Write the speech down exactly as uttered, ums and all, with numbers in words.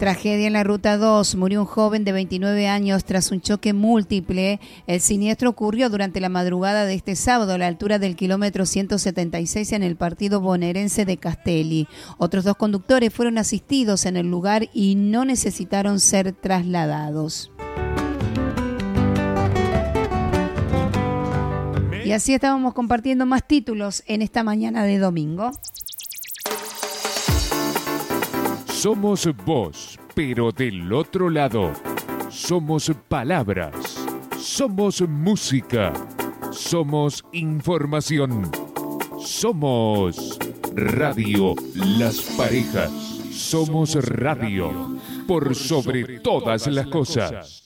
Tragedia en la Ruta dos. Murió un joven de veintinueve años tras un choque múltiple. El siniestro ocurrió durante la madrugada de este sábado a la altura del kilómetro ciento setenta y seis en el partido bonaerense de Castelli. Otros dos conductores fueron asistidos en el lugar y no necesitaron ser trasladados. Y así estábamos compartiendo más títulos en esta mañana de domingo. Somos voz, pero del otro lado. Somos palabras. Somos música. Somos información. Somos Radio Las Parejas. Somos radio por sobre todas las cosas.